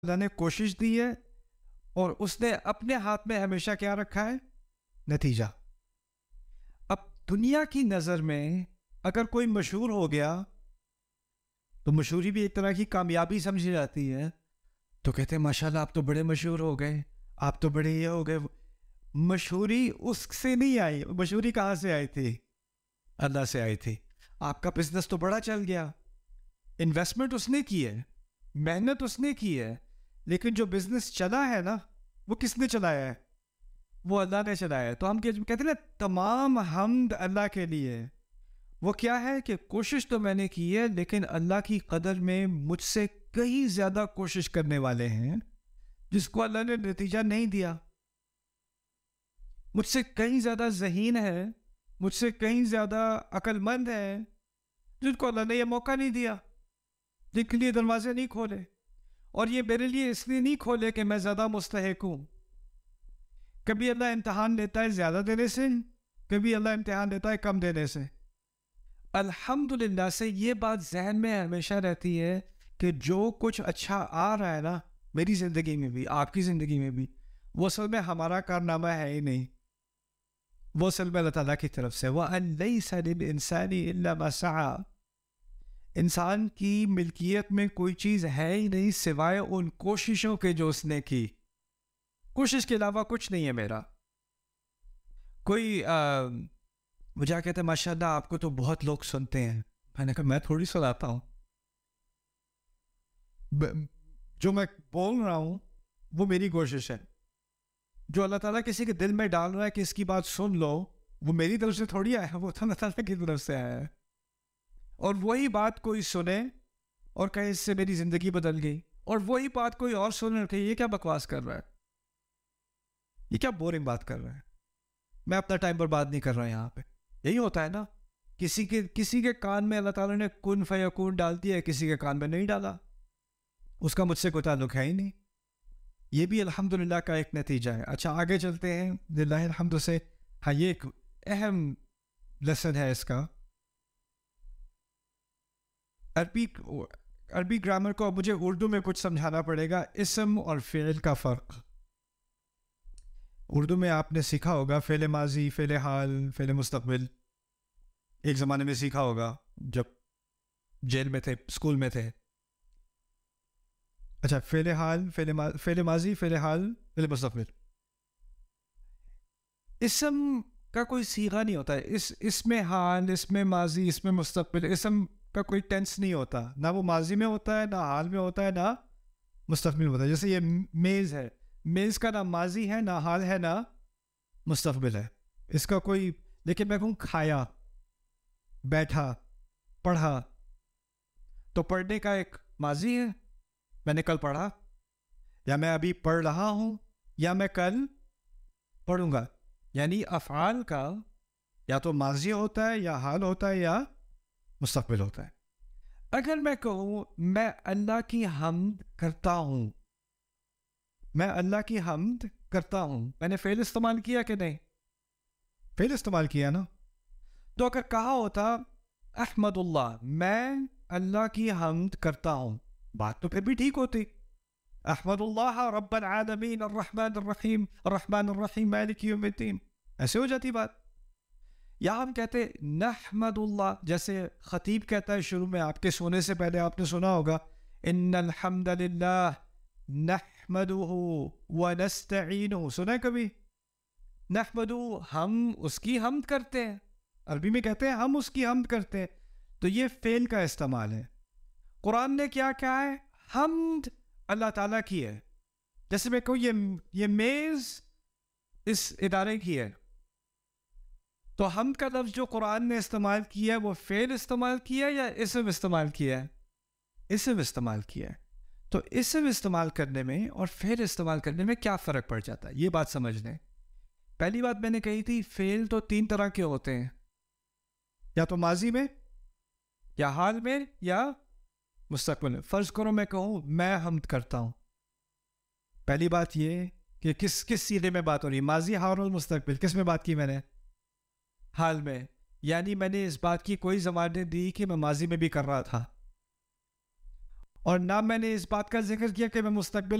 اللہ نے کوشش دی ہے اور اس نے اپنے ہاتھ میں ہمیشہ کیا رکھا ہے؟ نتیجہ. اب دنیا کی نظر میں اگر کوئی مشہور ہو گیا تو مشہوری بھی ایک طرح کی کامیابی سمجھی جاتی ہے. تو کہتے ہیں ماشاء اللہ آپ تو بڑے مشہور ہو گئے، آپ تو بڑے یہ ہو گئے. مشہوری اس سے نہیں آئی. مشہوری کہاں سے آئی تھی؟ اللہ سے آئی تھی. آپ کا بزنس تو بڑا چل گیا، انویسٹمنٹ اس نے کی ہے، محنت اس نے کی ہے، لیکن جو بزنس چلا ہے نا وہ کس نے چلایا ہے؟ وہ اللہ نے چلایا ہے. تو ہم کہتے ہیں نا تمام حمد اللہ کے لیے. وہ کیا ہے کہ کوشش تو میں نے کی ہے لیکن اللہ کی قدر میں مجھ سے کہیں زیادہ کوشش کرنے والے ہیں جس کو اللہ نے نتیجہ نہیں دیا. مجھ سے کہیں زیادہ ذہین ہے، مجھ سے کہیں زیادہ عقل مند ہے جن کو اللہ نے یہ موقع نہیں دیا، جن کے لیے دروازے نہیں کھولے. اور یہ میرے لیے اس لیے نہیں کھولے کہ میں زیادہ مستحق ہوں. کبھی اللہ امتحان لیتا ہے زیادہ دینے سے، کبھی اللہ امتحان لیتا ہے کم دینے سے. الحمدللہ سے یہ بات ذہن میں ہمیشہ رہتی ہے کہ جو کچھ اچھا آ رہا ہے نا میری زندگی میں بھی، آپ کی زندگی میں بھی، وہ اصل میں ہمارا کارنامہ ہے ہی نہیں، وہ اصل میں اللہ تعالیٰ کی طرف سے. وَأَن لَيْسَ لِلْإِنسَانِ إِلَّا مَا سَعَى. انسان کی ملکیت میں کوئی چیز ہے ہی نہیں سوائے ان کوششوں کے جو اس نے کی. کوشش کے علاوہ کچھ نہیں ہے میرا. کوئی مجھے کہتے ہیں ماشاء اللہ آپ کو تو بہت لوگ سنتے ہیں. میں نے کہا میں تھوڑی سناتا ہوں، جو میں بول رہا ہوں وہ میری کوشش ہے. جو اللہ تعالیٰ کسی کے دل میں ڈال رہا ہے کہ اس کی بات سن لو، وہ میری طرف سے تھوڑی آیا ہے، وہ تو اللہ تعالیٰ کی طرف سے آیا ہے. اور وہی بات کوئی سنے اور کہے اس سے میری زندگی بدل گئی، اور وہی بات کوئی اور سنے اور کہے یہ کیا بکواس کر رہا ہے، یہ کیا بورنگ بات کر رہا ہے، میں اپنا ٹائم برباد نہیں کر رہا یہاں پہ. یہی ہوتا ہے نا، کسی کے کان میں اللہ تعالیٰ نے کن فیکون ڈال دیا ہے، کسی کے کان میں نہیں ڈالا، اس کا مجھ سے کوئی تعلق ہے ہی نہیں. یہ بھی الحمدللہ کا ایک نتیجہ ہے. اچھا آگے چلتے ہیں للہ الحمد سے. ہاں یہ ایک اہم لیسن ہے اس کا. عربی گرامر کو اب مجھے اردو میں کچھ سمجھانا پڑے گا. اسم اور فعل کا فرق. اردو میں آپ نے سیکھا ہوگا فعل ماضی، فعل حال، فعل مستقبل. ایک زمانے میں سیکھا ہوگا جب جیل میں تھے، اسکول میں تھے. اچھا فعل حال، فعل ماضی، فعل حال، فعل مستقبل. اسم کا کوئی صیغہ نہیں ہوتا ہے. اس میں حال، اس میں ماضی، اس میں مستقبل. اسم کا کوئی ٹینس نہیں ہوتا، نہ وہ ماضی میں ہوتا ہے، نہ حال میں ہوتا ہے، نہ مستقبل میں ہوتا ہے. جیسے یہ میز ہے، میز کا نہ ماضی ہے، نہ حال ہے، نہ مستقبل ہے. اس کا کوئی، لیکن میں کہوں کھایا، بیٹھا، پڑھا، تو پڑھنے کا ایک ماضی ہے، میں نے کل پڑھا، یا میں ابھی پڑھ رہا ہوں، یا میں کل پڑھوں گا. یعنی افعال کا یا تو ماضی ہوتا ہے، یا حال ہوتا ہے، یا مستقبل ہوتا ہے. اگر میں کہوں میں اللہ کی حمد کرتا ہوں، میں اللہ کی حمد کرتا ہوں، میں نے فعل استعمال کیا کہ نہیں؟ فعل استعمال کیا نا. تو اگر کہا ہوتا احمد اللہ، میں اللہ کی حمد کرتا ہوں، بات تو پھر بھی ٹھیک ہوتی. احمد اللہ رب العالمین الرحمن الرحیم مالک یوم الدین، ایسے ہو جاتی بات. یا ہم کہتے نحمد اللہ، جیسے خطیب کہتا ہے شروع میں، آپ کے سونے سے پہلے آپ نے سنا ہوگا ان الحمد للہ نحمدہ ونستعینہ. سنا ہے کبھی؟ نحمدہ، ہم اس کی حمد کرتے ہیں. عربی میں کہتے ہیں ہم اس کی حمد کرتے ہیں. تو یہ فعل کا استعمال ہے. قرآن نے کیا کہا ہے؟ حمد اللہ تعالیٰ کی ہے. جیسے میں کہوں یہ میز اس ادارے کی ہے، تو حمد کا لفظ جو قرآن نے استعمال کیا ہے وہ فعل استعمال کیا ہے یا اسم استعمال کیا ہے؟ اسم استعمال کیا ہے. تو اسم استعمال کرنے میں اور فعل استعمال کرنے میں کیا فرق پڑ جاتا ہے، یہ بات سمجھ لیں. پہلی بات میں نے کہی تھی فعل تو 3 طرح کے ہوتے ہیں، یا تو ماضی میں، یا حال میں، یا مستقبل میں. فرض کرو میں کہوں میں حمد کرتا ہوں، پہلی بات یہ کہ کس سیغے میں بات ہو رہی ہے، ماضی، حال اور مستقبل. کس میں بات کی میں نے؟ حال میں. یعنی میں نے اس بات کی کوئی ضمانت دی کہ میں ماضی میں بھی کر رہا تھا. اور نہ میں نے اس بات کا ذکر کیا کہ میں مستقبل